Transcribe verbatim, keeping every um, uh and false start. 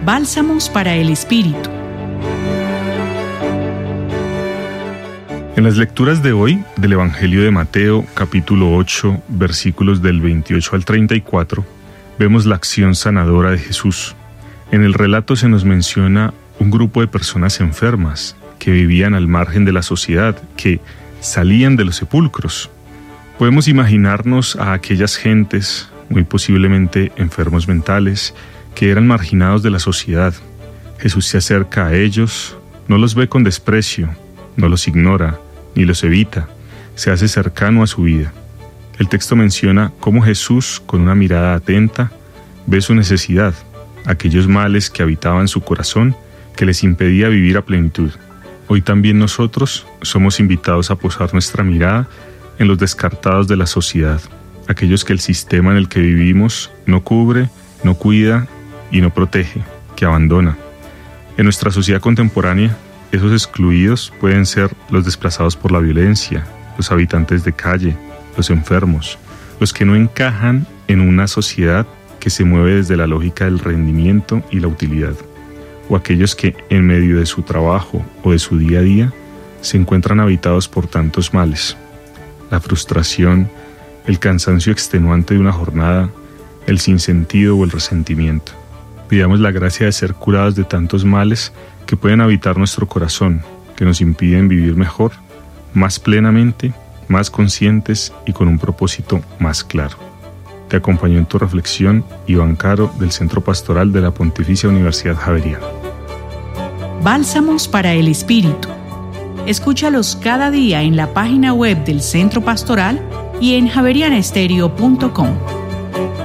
Bálsamos para el Espíritu. En las lecturas de hoy del Evangelio de Mateo, capítulo ocho, versículos del veintiocho al treinta y cuatro, vemos la acción sanadora de Jesús. En el relato se nos menciona un grupo de personas enfermas que vivían al margen de la sociedad, que salían de los sepulcros. Podemos imaginarnos a aquellas gentes, muy posiblemente enfermos mentales, que eran marginados de la sociedad. Jesús se acerca a ellos, no los ve con desprecio, no los ignora, ni los evita, se hace cercano a su vida. El texto menciona cómo Jesús, con una mirada atenta, ve su necesidad, aquellos males que habitaban su corazón, que les impedía vivir a plenitud. Hoy también nosotros somos invitados a posar nuestra mirada en los descartados de la sociedad, aquellos que el sistema en el que vivimos no cubre, no cuida y no protege, que abandona. En nuestra sociedad contemporánea, esos excluidos pueden ser los desplazados por la violencia, los habitantes de calle, los enfermos, los que no encajan en una sociedad que se mueve desde la lógica del rendimiento y la utilidad, o aquellos que en medio de su trabajo o de su día a día se encuentran habitados por tantos males: la frustración, el cansancio extenuante de una jornada, el sinsentido o el resentimiento. Pidamos la gracia de ser curados de tantos males que pueden habitar nuestro corazón, que nos impiden vivir mejor, más plenamente, más conscientes y con un propósito más claro. Te acompañó en tu reflexión Iván Caro, del Centro Pastoral de la Pontificia Universidad Javeriana. Bálsamos para el Espíritu. Escúchalos cada día en la página web del Centro Pastoral y en javeriana estéreo punto com.